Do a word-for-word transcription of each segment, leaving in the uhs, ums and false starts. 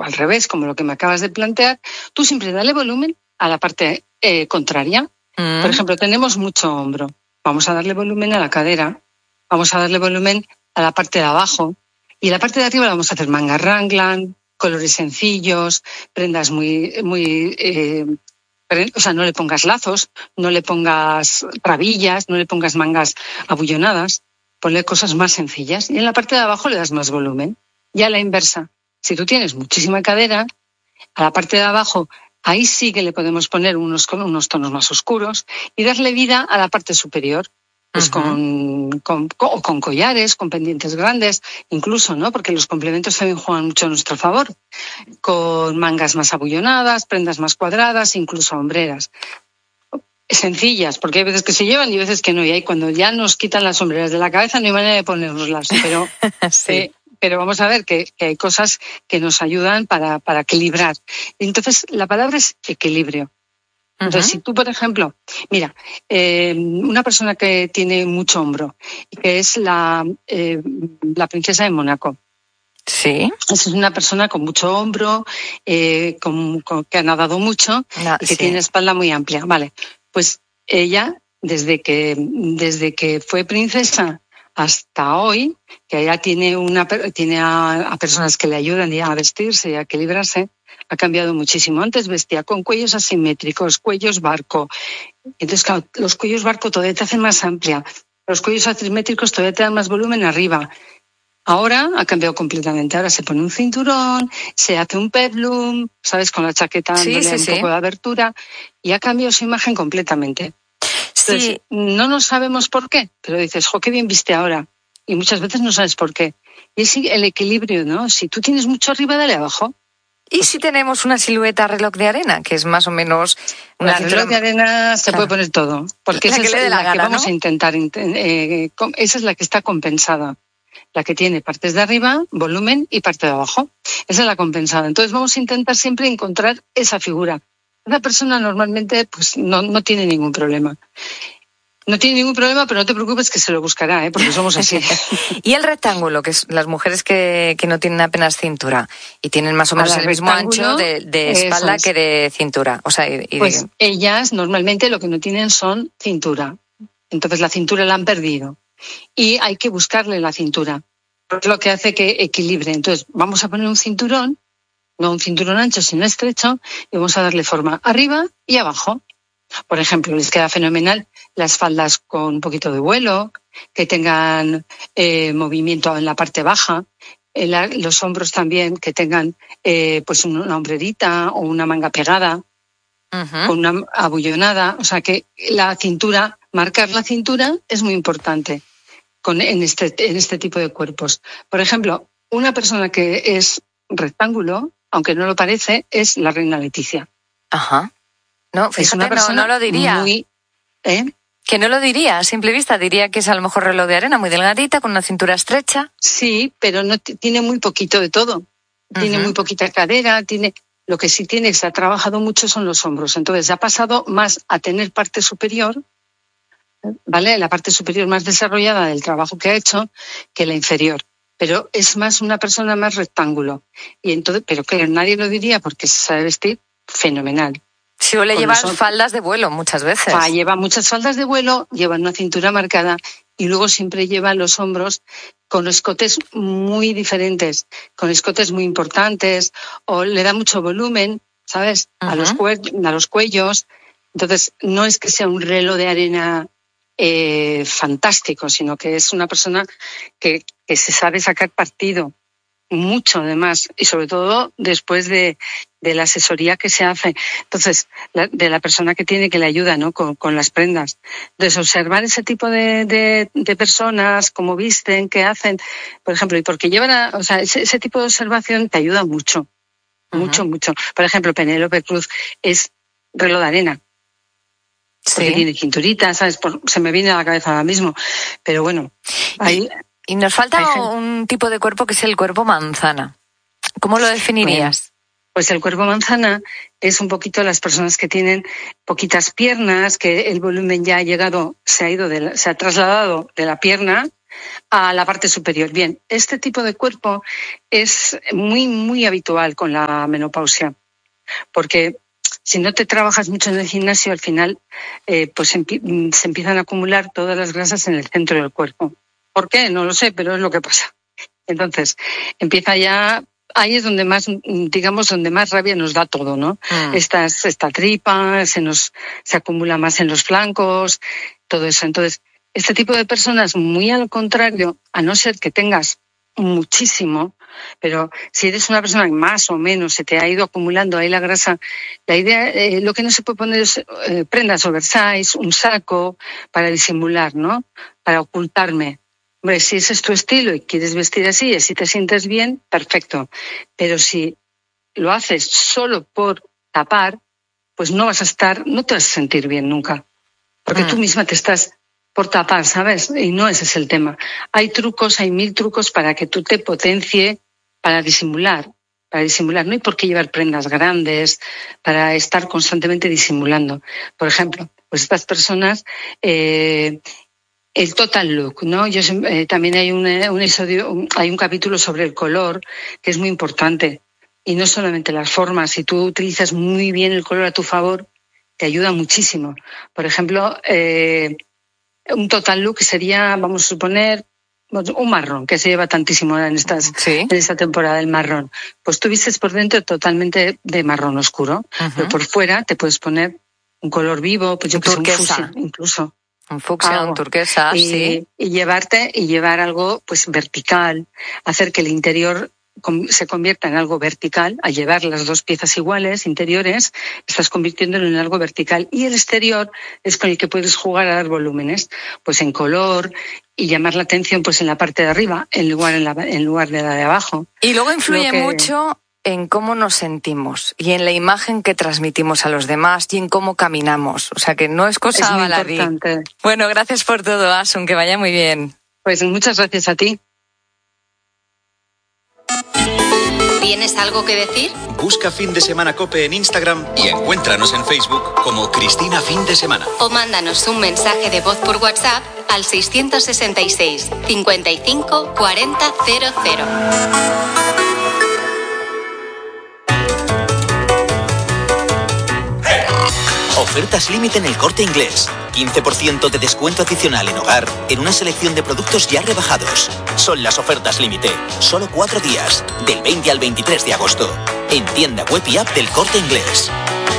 al revés, como lo que me acabas de plantear, tú siempre dale volumen a la parte eh, contraria. Mm. Por ejemplo, tenemos mucho hombro. Vamos a darle volumen a la cadera, vamos a darle volumen a la parte de abajo y la parte de arriba la vamos a hacer manga raglan, colores sencillos, prendas muy... muy eh, o sea, no le pongas lazos, no le pongas rabillas, no le pongas mangas abullonadas, ponle cosas más sencillas y en la parte de abajo le das más volumen. Y a la inversa, si tú tienes muchísima cadera, a la parte de abajo, ahí sí que le podemos poner unos, unos tonos más oscuros y darle vida a la parte superior, pues uh-huh. con, con, con, con collares, con pendientes grandes, incluso, ¿no? Porque los complementos también juegan mucho a nuestro favor, con mangas más abullonadas, prendas más cuadradas, incluso hombreras. Sencillas, porque hay veces que se llevan y veces que no, y ahí cuando ya nos quitan las sombreras de la cabeza no hay manera de ponérnoslas, pero... sí. eh, Pero vamos a ver que, que hay cosas que nos ayudan para, para equilibrar. Entonces, la palabra es equilibrio. Entonces, uh-huh. si tú, por ejemplo, mira, eh, una persona que tiene mucho hombro, que es la, eh, la princesa de Mónaco. Sí. Es una persona con mucho hombro, eh, con, con, que ha nadado mucho no, y que sí. tiene espalda muy amplia. Vale, pues ella, desde que, desde que fue princesa hasta hoy, que ella tiene una tiene a, a personas que le ayudan a vestirse y a equilibrarse, ha cambiado muchísimo. Antes vestía con cuellos asimétricos, cuellos barco. Entonces, claro, los cuellos barco todavía te hacen más amplia. Los cuellos asimétricos todavía te dan más volumen arriba. Ahora ha cambiado completamente. Ahora se pone un cinturón, se hace un peplum, ¿sabes? Con la chaqueta dándole sí, sí, un sí. poco de abertura y ha cambiado su imagen completamente. Entonces, sí. no nos sabemos por qué, pero dices, jo, qué bien viste ahora. Y muchas veces no sabes por qué. Y es el equilibrio, ¿no? Si tú tienes mucho arriba, dale abajo. ¿Y si tenemos una silueta reloj de arena, que es más o menos... Una la reloj de arena se claro. puede poner todo, porque la esa que es le dé la, la gana, que vamos ¿no? a intentar... Eh, esa es la que está compensada. La que tiene partes de arriba, volumen, y parte de abajo. Esa es la compensada. Entonces vamos a intentar siempre encontrar esa figura. Esa persona normalmente pues no, no tiene ningún problema. No tiene ningún problema, pero no te preocupes que se lo buscará, ¿eh? Porque somos así. Y el rectángulo, que es las mujeres que, que no tienen apenas cintura y tienen más o menos el mismo ancho de, de espalda es. que de cintura. O sea, y, y pues de... ellas normalmente lo que no tienen son cintura. Entonces la cintura la han perdido. Y hay que buscarle la cintura. Es lo que hace que equilibre. Entonces vamos a poner un cinturón, no un cinturón ancho, sino estrecho, y vamos a darle forma arriba y abajo. Por ejemplo, les queda fenomenal las faldas con un poquito de vuelo, que tengan eh, movimiento en la parte baja, eh, la, los hombros también que tengan eh, pues una hombrerita o una manga pegada, uh-huh. con una abullonada. O sea que la cintura, marcar la cintura es muy importante con, en, este, en este tipo de cuerpos. Por ejemplo, una persona que es rectángulo, aunque no lo parece, es la reina Leticia. Ajá. No, fíjate, es una persona no, no lo diría. Muy, ¿eh? Que no lo diría a simple vista. Diría que es a lo mejor reloj de arena, muy delgadita, con una cintura estrecha. Sí, pero no t- tiene muy poquito de todo. Tiene uh-huh. muy poquita cadera, tiene... Lo que sí tiene, se ha trabajado mucho son los hombros. Entonces ha pasado más a tener parte superior, ¿vale? La parte superior más desarrollada del trabajo que ha hecho que la inferior. Pero es más una persona más rectángulo. Y entonces, pero claro, nadie lo diría porque se sabe vestir fenomenal. Suele llevar nosotros. faldas de vuelo muchas veces. Ah, lleva muchas faldas de vuelo, lleva una cintura marcada y luego siempre lleva los hombros con escotes muy diferentes, con escotes muy importantes, o le da mucho volumen, ¿sabes? Uh-huh. A los cue- a los cuellos. Entonces, no es que sea un reloj de arena eh, fantástico, sino que es una persona que, que se sabe sacar partido. Mucho, además, y sobre todo después de, de la asesoría que se hace. Entonces, la, de la persona que tiene que le ayuda, ¿no? Con, con las prendas. Entonces, observar ese tipo de, de, de personas, cómo visten, qué hacen, por ejemplo, y porque llevan a, o sea, ese, ese tipo de observación te ayuda mucho. Uh-huh. Mucho, mucho. Por ejemplo, Penélope Cruz es reloj de arena. Porque sí. tiene cinturita, ¿sabes? Por, se me viene a la cabeza ahora mismo. Pero bueno, ahí... Y nos falta un tipo de cuerpo que es el cuerpo manzana. ¿Cómo lo definirías? Bueno, pues el cuerpo manzana es un poquito las personas que tienen poquitas piernas, que el volumen ya ha llegado, se ha ido, de la, se ha trasladado de la pierna a la parte superior. Bien, este tipo de cuerpo es muy, muy habitual con la menopausia, porque si no te trabajas mucho en el gimnasio, al final eh, pues empi- se empiezan a acumular todas las grasas en el centro del cuerpo. ¿Por qué? No lo sé, pero es lo que pasa. Entonces, empieza ya, ahí es donde más, digamos, donde más rabia nos da todo, ¿no? Mm. Esta, esta tripa, se nos, se acumula más en los flancos, todo eso. Entonces, este tipo de personas, muy al contrario, a no ser que tengas muchísimo, pero si eres una persona que más o menos se te ha ido acumulando ahí la grasa, la idea, eh, lo que no se puede poner es eh, prendas oversize, un saco para disimular, ¿no? Para ocultarme. Hombre, si ese es tu estilo y quieres vestir así y así te sientes bien, perfecto. Pero si lo haces solo por tapar, pues no vas a estar, no te vas a sentir bien nunca. Porque mm. tú misma te estás por tapar, ¿sabes? Y no ese es el tema. Hay trucos, hay mil trucos para que tú te potencie para disimular, para disimular. No hay por qué llevar prendas grandes para estar constantemente disimulando. Por ejemplo, pues estas personas, eh, el total look, ¿no? Yo eh, también hay un, un episodio, un, hay un capítulo sobre el color que es muy importante. Y no solamente las formas. Si tú utilizas muy bien el color a tu favor, te ayuda muchísimo. Por ejemplo, eh, un total look sería, vamos a suponer, un marrón, que se lleva tantísimo en, estas, ¿sí? en esta temporada, el marrón. Pues tú vistes por dentro totalmente de marrón oscuro, uh-huh. pero por fuera te puedes poner un color vivo, pues yo que sé, un fucsia incluso. Un fucsia, un turquesa, y, sí. Y llevarte, y llevar algo pues vertical, hacer que el interior se convierta en algo vertical. Al llevar las dos piezas iguales, interiores, estás convirtiéndolo en algo vertical. Y el exterior es con el que puedes jugar a dar volúmenes, pues en color y llamar la atención pues en la parte de arriba, en lugar, en la, en lugar de la de abajo. Y luego influye que... mucho en cómo nos sentimos y en la imagen que transmitimos a los demás y en cómo caminamos. O sea que no es cosa baladí. Bueno, gracias por todo, Asun, que vaya muy bien. Pues muchas gracias a ti. ¿Tienes algo que decir? Busca Fin de Semana COPE en Instagram y encuéntranos en Facebook como Cristina Fin de Semana. O mándanos un mensaje de voz por WhatsApp al seiscientos sesenta y seis, cincuenta y cinco, cuarenta, cero cero. Ofertas límite en El Corte Inglés. quince por ciento de descuento adicional en hogar en una selección de productos ya rebajados. Son las ofertas límite. Solo cuatro días. Del veinte al veintitrés de agosto. En tienda web y app del Corte Inglés.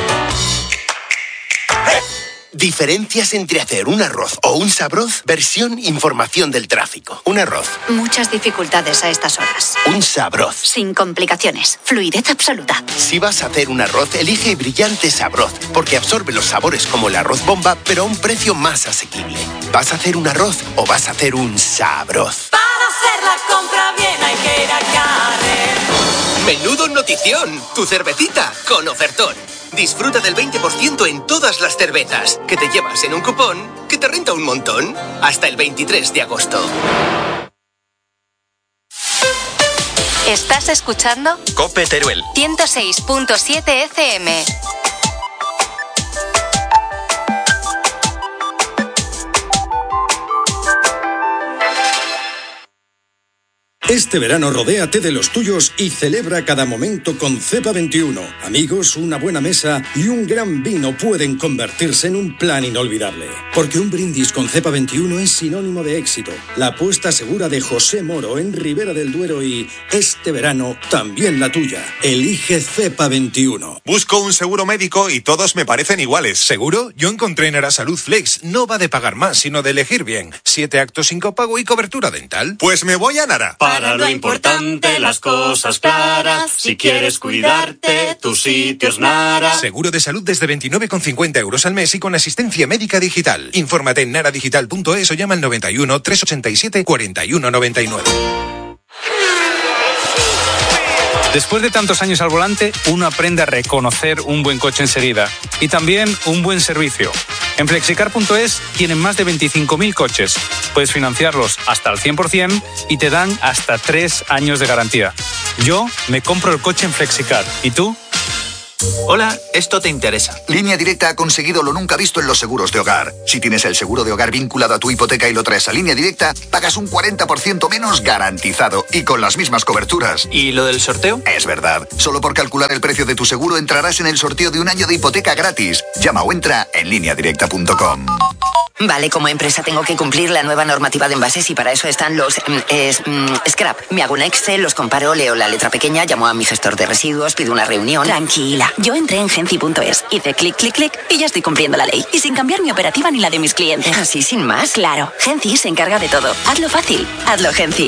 Diferencias entre hacer un arroz o un sabroz, versión información del tráfico. Un arroz. Muchas dificultades a estas horas. Un sabroz. Sin complicaciones. Fluidez absoluta. Si vas a hacer un arroz, elige Brillante Sabroz, porque absorbe los sabores como el arroz bomba, pero a un precio más asequible. ¿Vas a hacer un arroz o vas a hacer un sabroz? Para hacer la compra bien hay que ir a Carrer. Menudo notición, tu cervecita con ofertón. Disfruta del veinte por ciento en todas las cervezas, que te llevas en un cupón que te renta un montón. Hasta el veintitrés de agosto. ¿Estás escuchando? COPE Teruel. ciento seis punto siete F M. Este verano rodéate de los tuyos y celebra cada momento con Cepa veintiuno. Amigos, una buena mesa y un gran vino pueden convertirse en un plan inolvidable. Porque un brindis con Cepa veintiuno es sinónimo de éxito. La apuesta segura de José Moro en Ribera del Duero y este verano también la tuya. Elige Cepa veintiuno. Busco un seguro médico y todos me parecen iguales. ¿Seguro? Yo encontré en Arasalud Flex. No va de pagar más, sino de elegir bien. Siete actos sin copago y cobertura dental. Pues me voy a Nara. Para lo importante, las cosas claras. Si quieres cuidarte, tu sitio es Nara. Seguro de salud desde veintinueve con cincuenta euros al mes y con asistencia médica digital. Infórmate en naradigital punto es o llama al noventa y uno, trescientos ochenta y siete, cuarenta y uno noventa y nueve. Después de tantos años al volante, uno aprende a reconocer un buen coche enseguida y también un buen servicio. En flexicar punto es tienen más de veinticinco mil coches. Puedes financiarlos hasta al cien por ciento y te dan hasta tres años de garantía. Yo me compro el coche en Flexicar. ¿Y tú? Hola, esto te interesa. Línea Directa ha conseguido lo nunca visto en los seguros de hogar. Si tienes el seguro de hogar vinculado a tu hipoteca y lo traes a Línea Directa, pagas un cuarenta por ciento menos garantizado y con las mismas coberturas. ¿Y lo del sorteo? Es verdad. Solo por calcular el precio de tu seguro entrarás en el sorteo de un año de hipoteca gratis. Llama o entra en línea directa punto com. Vale, como empresa tengo que cumplir la nueva normativa de envases y para eso están los mm, es, mm, scrap. Me hago un Excel, los comparo, leo la letra pequeña, llamo a mi gestor de residuos, pido una reunión. Tranquila, yo entré en genci punto es, hice clic, clic, clic y ya estoy cumpliendo la ley. Y sin cambiar mi operativa ni la de mis clientes. ¿Así sin más? Claro, Genci se encarga de todo. Hazlo fácil, hazlo Genci.